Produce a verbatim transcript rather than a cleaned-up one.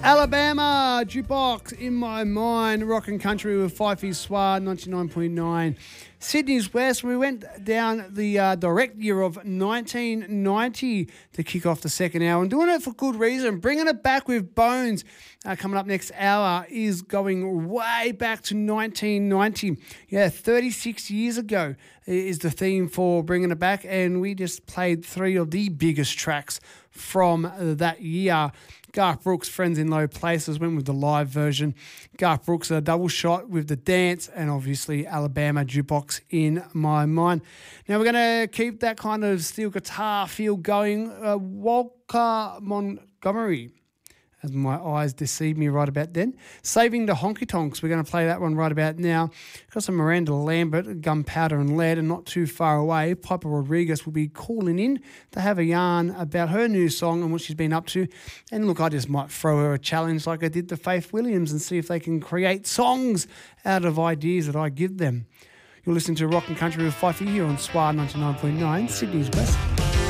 Alabama, Jukebox, In My Mind, Rock and Country with Fifey Swad, ninety-nine point nine. Sydney's West, we went down the uh, direct year of nineteen ninety to kick off the second hour, and doing it for good reason, bringing it back with Bones. Uh, coming up next hour is going way back to nineteen ninety. Yeah, thirty-six years ago is the theme for bringing it back, and we just played three of the biggest tracks from uh, that year. Garth Brooks, Friends in Low Places, went with the live version. Garth Brooks, a double shot with the dance, and obviously Alabama, Jukebox, In My Mind. Now we're going to keep that kind of steel guitar feel going. Uh, Walker Montgomery, as my eyes deceive me right about then. Saving the Honky Tonks. We're going to play that one right about now. Got some Miranda Lambert, Gunpowder and Lead, and not too far away, Piper Rodriguez will be calling in to have a yarn about her new song and what she's been up to. And look, I just might throw her a challenge like I did to Faith Williams and see if they can create songs out of ideas that I give them. You're listening to Rock and Country with Fifey here on S W R ninety-nine point nine, Sydney's West.